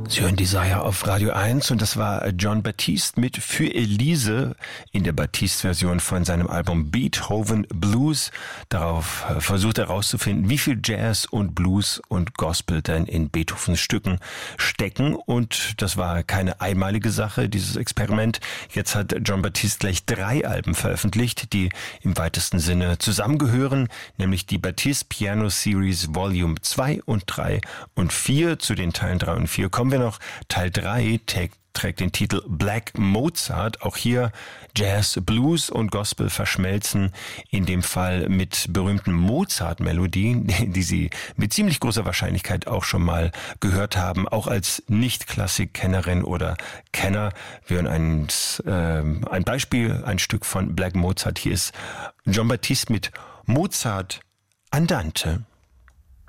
Sie hören Desire auf Radio 1 und das war Jon Batiste mit Für Elise in der Batiste-Version von seinem Album Beethoven Blues. Darauf versucht er herauszufinden, wie viel Jazz und Blues und Gospel denn in Beethovens Stücken stecken. Und das war keine einmalige Sache, dieses Experiment. Jetzt hat Jon Batiste gleich 3 Alben veröffentlicht, die im weitesten Sinne zusammengehören, nämlich die Batiste Piano Series Volume 2 und 3 und 4. Zu den Teilen 3 und 4 kommen wir noch. Teil 3 trägt den Titel Black Mozart. Auch hier Jazz, Blues und Gospel verschmelzen, in dem Fall mit berühmten Mozart-Melodien, die Sie mit ziemlich großer Wahrscheinlichkeit auch schon mal gehört haben, auch als Nicht-Klassik-Kennerin oder Kenner. Wir hören ein Beispiel, ein Stück von Black Mozart. Hier ist Jon Batiste mit Mozart Andante.